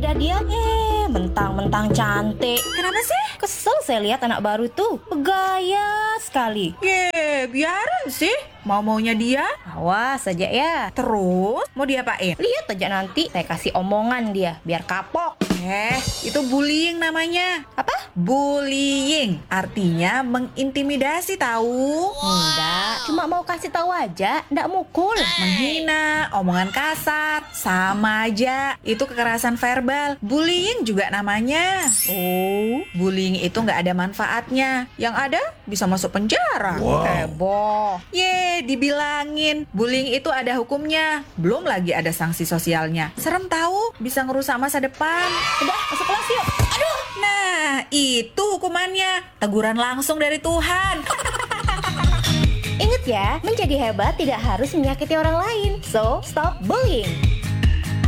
dia. Mentang-mentang cantik. Kenapa sih? Kesel saya lihat anak baru tuh. Bergaya sekali. Biarin sih. Mau-maunya dia. Awas saja ya. Terus mau diapain? Lihat aja nanti saya kasih omongan dia biar kapok. Itu bullying namanya. Apa? Bullying artinya mengintimidasi tahu. Enggak, cuma mau kasih tahu aja, enggak mukul. Menghina, omongan kasar, sama aja. Itu kekerasan verbal. Bullying juga namanya. Oh, Bullying itu nggak ada manfaatnya. Yang ada bisa masuk penjara. heboh. Dibilangin. Bullying itu ada hukumnya. Belum lagi ada sanksi sosialnya. Serem tahu, bisa ngerusak masa depan. Udah, masuk kelas yuk. Nah, itu hukumannya. Teguran langsung dari Tuhan. Ingat ya, menjadi hebat tidak harus menyakiti orang lain. So, stop bullying.